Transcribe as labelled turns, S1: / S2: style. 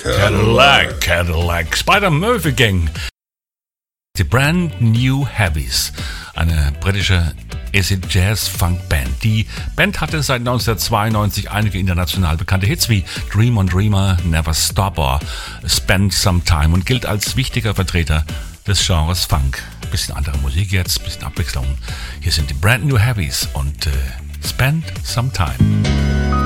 S1: Cadillac. Spider-Murphy Gang. Die Brand New Heavies, eine britische Acid-Jazz-Funk-Band. Die Band hatte seit 1992 einige international bekannte Hits wie Dream on Dreamer, Never Stop or Spend Some Time und gilt als wichtiger Vertreter des Genres Funk. Bisschen andere Musik jetzt, bisschen Abwechslung. Hier sind die Brand New Heavies und Spend Some Time.